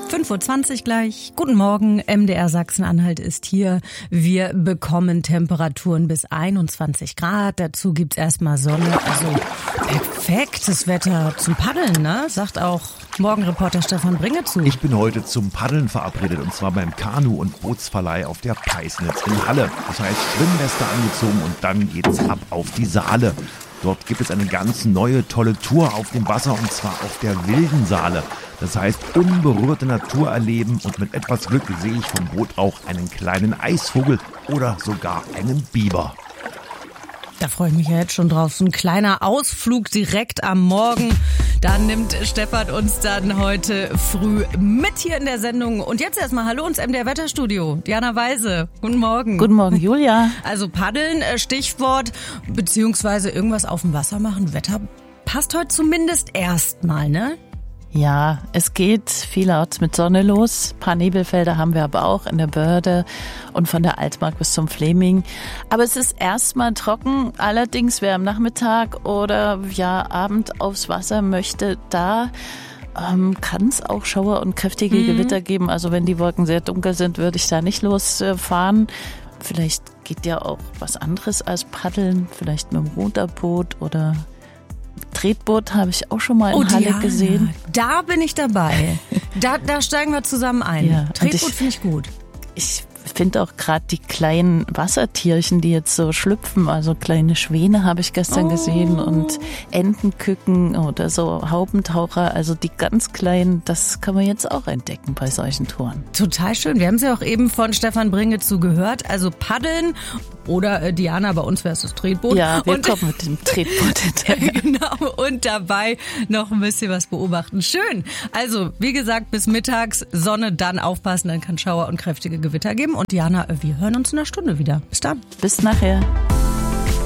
5:20 Uhr gleich. Guten Morgen, MDR Sachsen-Anhalt ist hier. Wir bekommen Temperaturen bis 21 Grad. Dazu gibt's erstmal Sonne. Also perfektes Wetter zum Paddeln, ne? Sagt auch Morgenreporter Stefan Bringe zu. Ich bin heute zum Paddeln verabredet und zwar beim Kanu- und Bootsverleih auf der Peisnitz in Halle. Das heißt, Schwimmweste angezogen und dann geht's ab auf die Saale. Dort gibt es eine ganz neue, tolle Tour auf dem Wasser und zwar auf der wilden Saale. Das heißt, unberührte Natur erleben und mit etwas Glück sehe ich vom Boot auch einen kleinen Eisvogel oder sogar einen Biber. Da freue ich mich ja jetzt schon drauf. So ein kleiner Ausflug direkt am Morgen. Da nimmt Stefan uns dann heute früh mit hier in der Sendung. Und jetzt erstmal Hallo ins MDR Wetterstudio. Diana Weise, guten Morgen. Guten Morgen, Julia. Also Paddeln, Stichwort, beziehungsweise irgendwas auf dem Wasser machen. Wetter passt heute zumindest erstmal, ne? Ja, es geht vielerorts mit Sonne los. Ein paar Nebelfelder haben wir aber auch in der Börde und von der Altmark bis zum Fleming. Aber es ist erstmal trocken. Allerdings, wer am Nachmittag oder Abend aufs Wasser möchte, da kann es auch Schauer und kräftige Gewitter geben. Also wenn die Wolken sehr dunkel sind, würde ich da nicht losfahren. Vielleicht geht ja auch was anderes als Paddeln, vielleicht mit dem Ruderboot oder Tretboot habe ich auch schon mal in Halle gesehen. Da bin ich dabei. Da steigen wir zusammen ein. Ja, Tretboot finde ich gut. Ich finde auch gerade die kleinen Wassertierchen, die jetzt so schlüpfen, also kleine Schwäne habe ich gestern gesehen und Entenküken oder so Haubentaucher, also die ganz kleinen, das kann man jetzt auch entdecken bei solchen Touren. Total schön. Wir haben es ja auch eben von Stefan Bringe zugehört. Also Paddeln oder Diana, bei uns wäre es das Tretboot. Ja, wir kommen mit dem Tretboot hinterher. Genau, und dabei noch ein bisschen was beobachten. Schön. Also, wie gesagt, bis mittags Sonne, dann aufpassen, dann kann Schauer und kräftige Gewitter geben. Und Diana, wir hören uns in einer Stunde wieder. Bis dann. Bis nachher.